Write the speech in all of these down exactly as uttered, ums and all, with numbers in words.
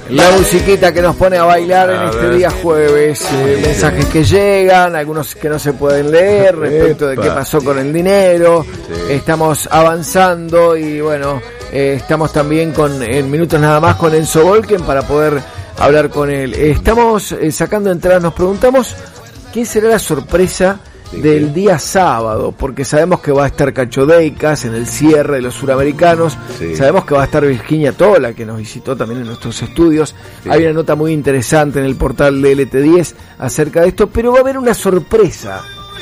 La musiquita que nos pone a bailar en este día jueves, eh, mensajes que llegan, algunos que no se pueden leer respecto de qué pasó con el dinero. Sí. Estamos avanzando y bueno, eh, estamos también con en minutos nada más con Enzo Volken para poder hablar con él. Estamos eh, sacando entradas, nos preguntamos qué será la sorpresa del día sábado, porque sabemos que va a estar Cacho Deicas en el cierre de los suramericanos, sí. Sabemos que va a estar Virginia Tola, que nos visitó también en nuestros estudios, sí. Hay una nota muy interesante en el portal de L T diez acerca de esto, pero va a haber una sorpresa,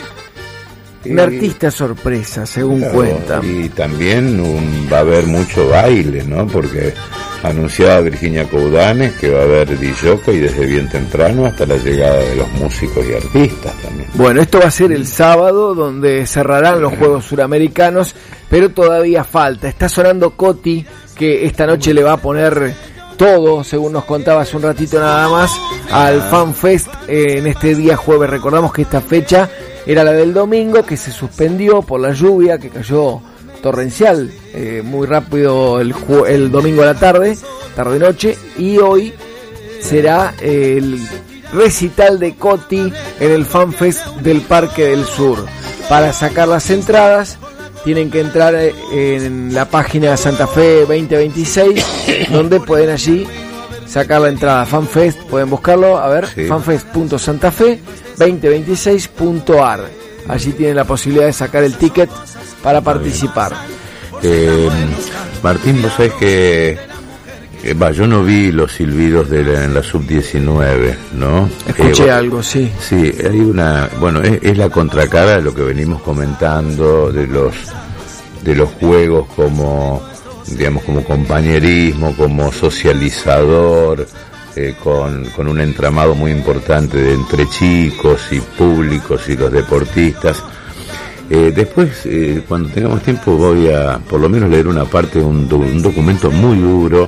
sí. Un artista sorpresa, según claro, cuentan. Y también un, va a haber mucho baile, ¿no? Porque anunciaba Virginia Coudanes que va a haber D J y desde bien temprano hasta la llegada de los músicos y artistas también. Bueno, esto va a ser el sábado donde cerrarán los Juegos Suramericanos, pero todavía falta. Está sonando Coti, que esta noche le va a poner todo, según nos contaba hace un ratito nada más, al Fan Fest eh, en este día jueves. Recordamos que esta fecha era la del domingo, que se suspendió por la lluvia que cayó torrencial eh, muy rápido el, ju- el domingo a la tarde, tarde noche, y hoy será eh, el recital de Coti en el Fan Fest del Parque del Sur. Para sacar las entradas tienen que entrar eh, en la página Santa Fe veinte veintiséis, donde pueden allí sacar la entrada. FanFest, pueden buscarlo, a ver, sí. fanfest punto santafe veinte veintiséis punto ar. Allí tienen la posibilidad de sacar el ticket para participar. Eh, Martín, vos sabés que eh, bah, yo no vi los silbidos de la, en la sub diecinueve, ¿no? Escuché eh, algo, sí. Sí, hay una, bueno, es, es la contracara de lo que venimos comentando de los de los juegos como, digamos, como compañerismo, como socializador, eh, con, con un entramado muy importante de entre chicos y públicos y los deportistas. Eh, después, eh, cuando tengamos tiempo, voy a por lo menos leer una parte de un, un documento muy duro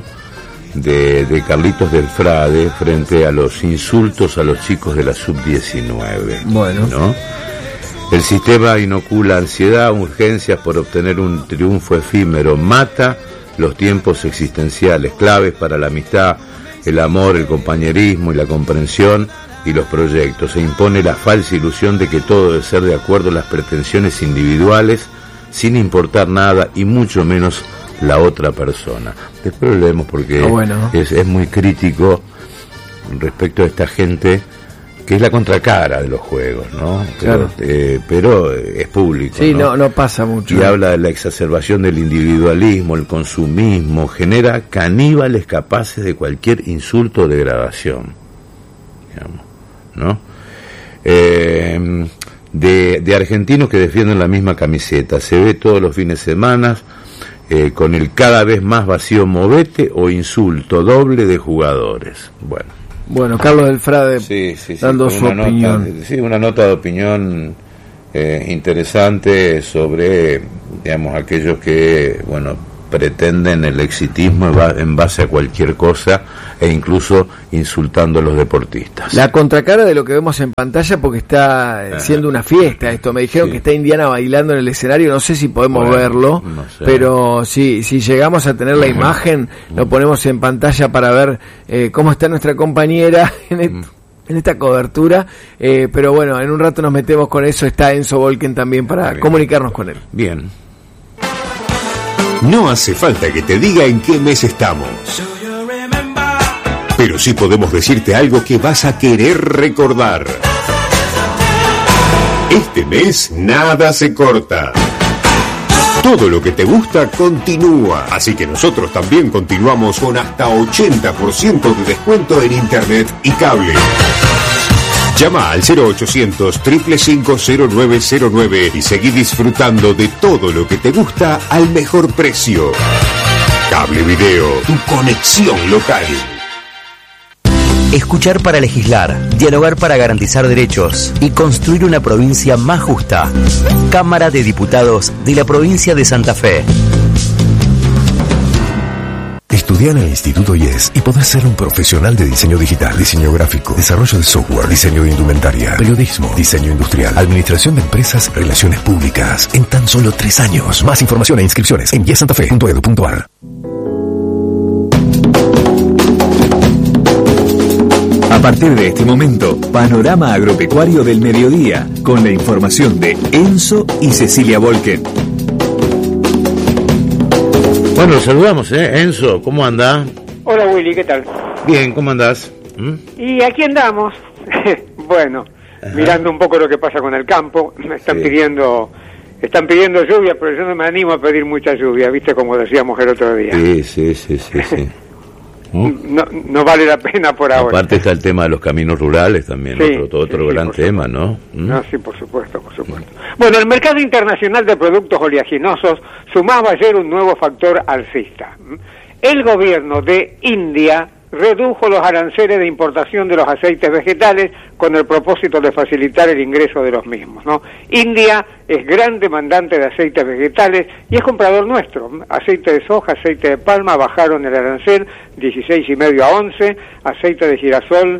de, de Carlitos del Frade frente a los insultos a los chicos de la sub diecinueve. Bueno, ¿no? El sistema inocula ansiedad, urgencias por obtener un triunfo efímero, mata los tiempos existenciales, claves para la amistad, el amor, el compañerismo y la comprensión y los proyectos. Se impone la falsa ilusión de que todo debe ser de acuerdo a las pretensiones individuales, sin importar nada y mucho menos la otra persona. Después lo leemos porque oh, bueno. es, es muy crítico respecto a esta gente que es la contracara de los juegos, ¿no? Pero, claro. eh, pero es público. Sí, ¿no? no, no pasa mucho. Y habla de la exacerbación del individualismo, el consumismo, genera caníbales capaces de cualquier insulto o degradación, digamos, ¿no? Eh, de, de argentinos que defienden la misma camiseta, se ve todos los fines de semana eh, con el cada vez más vacío movete o insulto doble de jugadores. Bueno. Bueno, Carlos del Frade sí, sí, sí, dando su una opinión. Nota, sí, una nota de opinión eh, interesante sobre, digamos, aquellos que, bueno, pretenden el exitismo en base a cualquier cosa e incluso insultando a los deportistas. La contracara de lo que vemos en pantalla, porque está siendo una fiesta esto. Me dijeron sí. que está Indiana bailando en el escenario, no sé si podemos bueno, verlo, no sé. Pero si, si llegamos a tener la imagen, lo ponemos en pantalla para ver eh, cómo está nuestra compañera en el, en esta cobertura, eh, pero bueno, en un rato nos metemos con eso. Está Enzo Volken también para bien. comunicarnos con él. Bien. No hace falta que te diga en qué mes estamos, pero sí podemos decirte algo que vas a querer recordar. Este mes nada se corta. Todo lo que te gusta continúa, así que nosotros también continuamos con hasta ochenta por ciento de descuento en internet y cable. Llama al cero ochocientos, cinco cinco cinco, cero nueve cero nueve y seguí disfrutando de todo lo que te gusta al mejor precio. Cable Video, tu conexión local. Escuchar para legislar, dialogar para garantizar derechos y construir una provincia más justa. Cámara de Diputados de la provincia de Santa Fe. Estudia en el Instituto I E S y podés ser un profesional de diseño digital, diseño gráfico, desarrollo de software, diseño de indumentaria, periodismo, diseño industrial, administración de empresas, relaciones públicas, en tan solo tres años. Más información e inscripciones en i e s santafe punto edu punto ar. partir de este momento, Panorama Agropecuario del Mediodía, con la información de Enzo y Cecilia Volken. Bueno, los saludamos, ¿eh? Enzo, ¿cómo andás? Hola Willy, ¿qué tal? Bien, ¿cómo andás? ¿Mm? Y aquí andamos, bueno, Ajá. mirando un poco lo que pasa con el campo. Me están sí. pidiendo están pidiendo lluvia, pero yo no me animo a pedir mucha lluvia, ¿viste? Como decíamos el otro día. Sí, sí, sí, sí, sí. No, no vale la pena por ahora. Aparte está el tema de los caminos rurales también, sí, otro, otro sí, gran tema, ¿no? ¿Mm? No, sí, por supuesto, por supuesto. Bueno, el mercado internacional de productos oleaginosos sumaba ayer un nuevo factor alcista. El gobierno de India redujo los aranceles de importación de los aceites vegetales con el propósito de facilitar el ingreso de los mismos, ¿no? India es gran demandante de aceites vegetales y es comprador nuestro. Aceite de soja, aceite de palma bajaron el arancel dieciséis y medio a once, aceite de girasol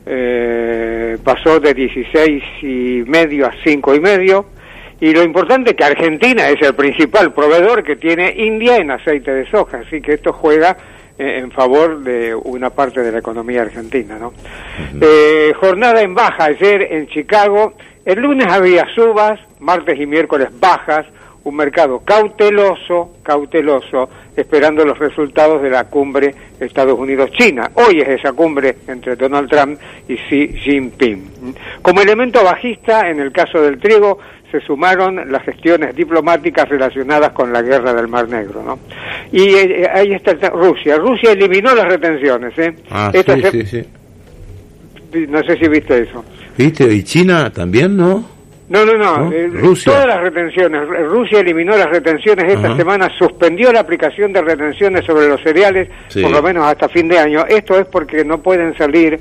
eh, pasó de dieciséis y medio a cinco y medio. Y lo importante es que Argentina es el principal proveedor que tiene India en aceite de soja, así que esto juega eh, en favor de una parte de la economía argentina, ¿no? Uh-huh. Eh, jornada en baja ayer en Chicago. El lunes había subas, martes y miércoles bajas, un mercado cauteloso, cauteloso, esperando los resultados de la cumbre Estados Unidos-China. Hoy es esa cumbre entre Donald Trump y Xi Jinping. Como elemento bajista, en el caso del trigo, se sumaron las gestiones diplomáticas relacionadas con la guerra del Mar Negro, ¿no? Y eh, ahí está Rusia. Rusia eliminó las retenciones, ¿eh? Ah, Esta sí, se... sí, sí. No sé si viste eso. ¿Viste? ¿Y China también, no? No, no, no. ¿No? Eh, Rusia. Todas las retenciones. Rusia eliminó las retenciones esta Ajá. semana, suspendió la aplicación de retenciones sobre los cereales, sí. por lo menos hasta fin de año. Esto es porque no pueden salir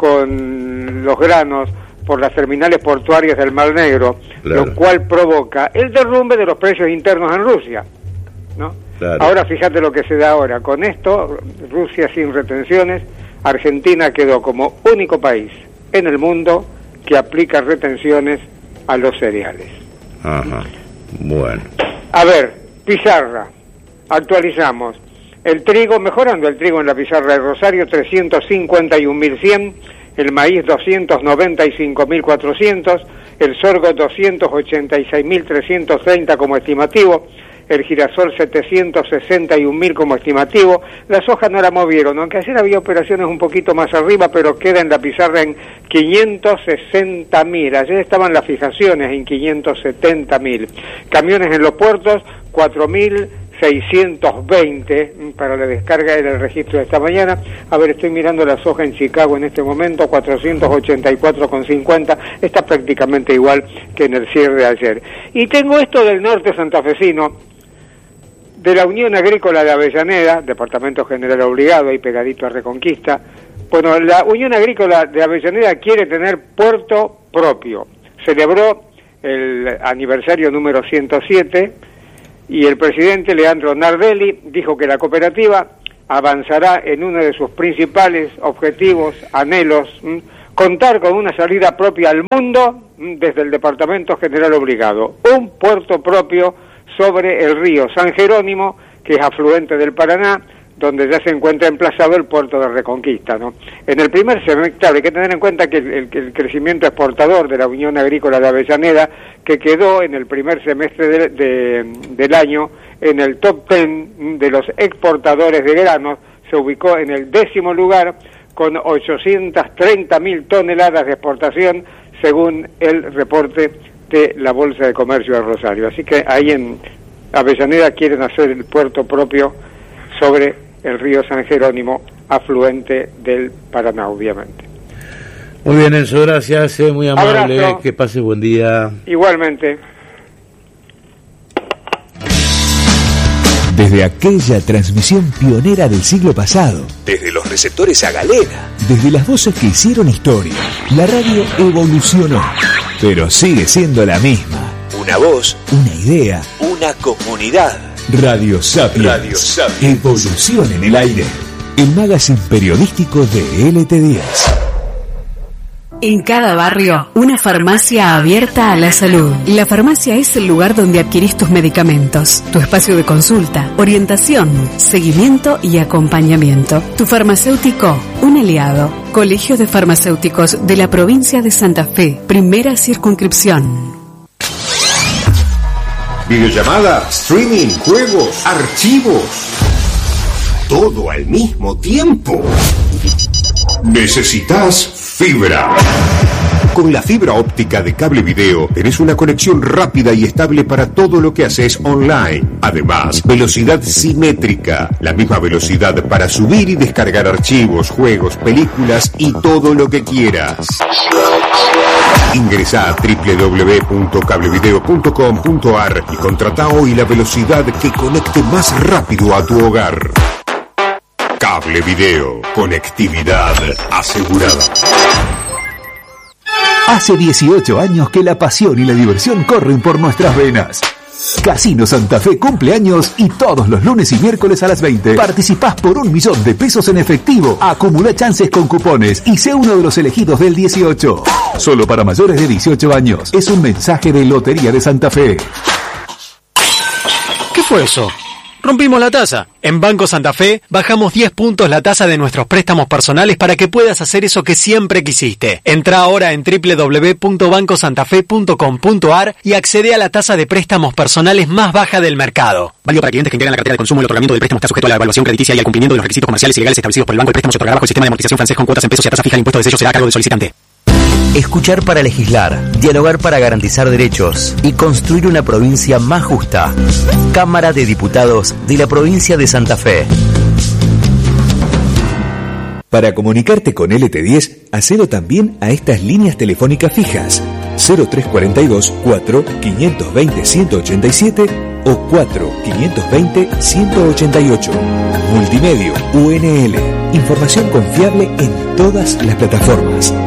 con los granos por las terminales portuarias del Mar Negro, claro. lo cual provoca el derrumbe de los precios internos en Rusia, ¿no? Claro. Ahora fíjate lo que se da ahora. Con esto, Rusia sin retenciones, Argentina quedó como único país en el mundo que aplica retenciones a los cereales. Ajá. Bueno. A ver, pizarra. Actualizamos. El trigo, mejorando el trigo en la pizarra de Rosario, trescientos cincuenta y un mil cien. El maíz doscientos noventa y cinco mil cuatrocientos, el sorgo doscientos ochenta y seis mil trescientos treinta como estimativo, el girasol setecientos sesenta y un mil como estimativo. La soja no la movieron, aunque ayer había operaciones un poquito más arriba, pero queda en la pizarra en quinientos sesenta mil. Ayer estaban las fijaciones en quinientos setenta mil. Camiones en los puertos, cuatro mil seiscientos veinte para la descarga era el registro de esta mañana. A ver, estoy mirando la soja en Chicago en este momento, cuatrocientos ochenta y cuatro con cincuenta, está prácticamente igual que en el cierre de ayer. Y tengo esto del norte santafesino, de la Unión Agrícola de Avellaneda, Departamento General Obligado, ahí pegadito a Reconquista. Bueno, la Unión Agrícola de Avellaneda quiere tener puerto propio. Celebró el aniversario número ciento siete, y el presidente Leandro Nardelli dijo que la cooperativa avanzará en uno de sus principales objetivos, anhelos, ¿m? contar con una salida propia al mundo ¿m? desde el Departamento General Obligado, un puerto propio sobre el río San Jerónimo, que es afluente del Paraná, donde ya se encuentra emplazado el puerto de Reconquista, ¿no? En el primer semestre, claro, hay que tener en cuenta que el, el, el crecimiento exportador de la Unión Agrícola de Avellaneda, que quedó en el primer semestre de, de, del año en el top ten de los exportadores de granos, se ubicó en el décimo lugar con ochocientas treinta mil toneladas de exportación, según el reporte de la Bolsa de Comercio de Rosario. Así que ahí en Avellaneda quieren hacer el puerto propio sobre el río San Jerónimo, afluente del Paraná, obviamente. Muy bien, Enzo, gracias, eh, muy amable, abrazo. Que pase buen día. Igualmente. Desde aquella transmisión pionera del siglo pasado, desde los receptores a galera, desde las voces que hicieron historia, la radio evolucionó, pero sigue siendo la misma. Una voz, una idea, una comunidad. Radio Sapiens. Radio Sapiens. Evolución en el aire. El magazine periodístico de L T diez. En cada barrio, una farmacia abierta a la salud. La farmacia es el lugar donde adquirís tus medicamentos, tu espacio de consulta, orientación, seguimiento y acompañamiento. Tu farmacéutico, un aliado. Colegio de Farmacéuticos de la Provincia de Santa Fe, Primera Circunscripción. Videollamada, streaming, juegos, archivos. Todo al mismo tiempo. Necesitas fibra. Con la fibra óptica de Cable Video tenés una conexión rápida y estable para todo lo que haces online. Además, velocidad simétrica, la misma velocidad para subir y descargar archivos, juegos, películas y todo lo que quieras. Ingresá a doble u doble u doble u punto cablevideo punto com punto a r y contratá hoy la velocidad que conecte más rápido a tu hogar. Cable Video, conectividad asegurada. Hace dieciocho años que la pasión y la diversión corren por nuestras venas. Casino Santa Fe cumple años y todos los lunes y miércoles a las veinte participás por un millón de pesos en efectivo. Acumula chances con cupones y sé uno de los elegidos del dieciocho. Solo para mayores de dieciocho años. Es un mensaje de Lotería de Santa Fe. ¿Qué fue eso? Rompimos la tasa. En Banco Santa Fe bajamos diez puntos la tasa de nuestros préstamos personales para que puedas hacer eso que siempre quisiste. Entra ahora en doble u doble u doble u punto banco santa fe punto com punto a r y accede a la tasa de préstamos personales más baja del mercado. Válido para clientes que integran la cartera de consumo. El otorgamiento del préstamo está sujeto a la evaluación crediticia y al cumplimiento de los requisitos comerciales y legales establecidos por el Banco. El préstamo se otorgará bajo el sistema de amortización francés con cuotas en pesos y a tasa fija. El impuesto de sello será a cargo del solicitante. Escuchar para legislar, dialogar para garantizar derechos y construir una provincia más justa. Cámara de Diputados de la Provincia de Santa Fe. Para comunicarte con L T diez, hacelo también a estas líneas telefónicas fijas: cero tres cuarenta y dos, cuatro, quinientos veinte, ciento ochenta y siete o cuatro, quinientos veinte, ciento ochenta y ocho. Multimedio U N L. Información confiable en todas las plataformas.